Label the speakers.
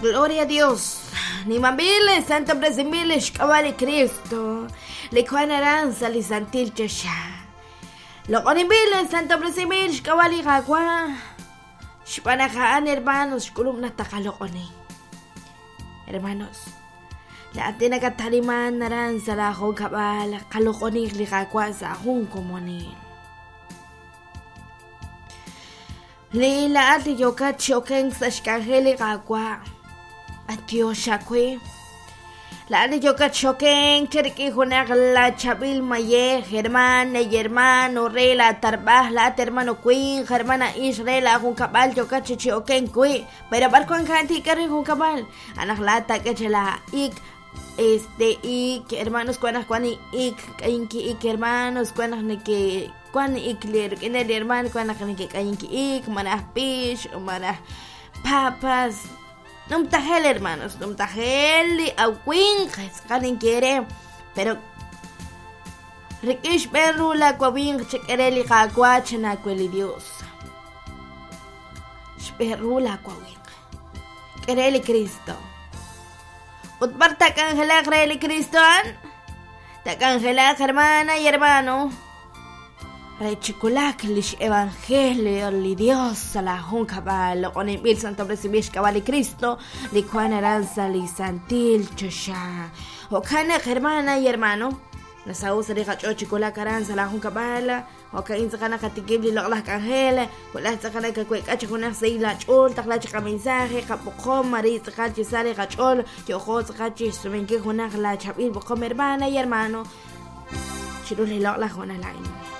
Speaker 1: Gloria a Dios. Ni mambile, santo presumile, shkawali Cristo. Le cuanaranza, li santil chasha. Lo onibile, santo presumile, shkawali gagua. Shpanakaan, hermanos, shkulumna takalokoni. Hermanos, la atina kataliman naranza la hokabala, kalokoni li gagua sa hunkomoni. Leila ati yoka choken sa shkangeli gagua. Atio shakwe. La ati yoka choken cherki hunak la chabil maye hermana y hermano re la tarbah la hermano queen hermana Israel la un cabal yoka choken kwe. Pero barco en kanti kare un cabal. Anak lata que chela ik ik hermanos cuanas cuani ik inki ik hermanos cuanas ne que cuan ikler en el hermano cuanas ne que inki ik manas pish manas papas no tajel hermanos no tajel a winges canen quiere pero rikish perru la kwabin chekereli kakwachna kweli Dios perru la kwabin quereli Cristo Utbar takangela creli Cristoan takangela hermana y hermano rechiculak lish evangelio li Dios la junkabal on el santo presibish kabali Cristo li cuanaranza li santil chosha o kana hermana y hermano nasau se deja chochiculak aranza la junkabala o ka inzakana katigibli lo la kangela wala sakana ka kwek achuna seila chol takla chika mensaje kapoko mari tsakachi sale gachol yo ho tsakachi sumenke hona la chabil boko hermana y hermano chirule lo la hona line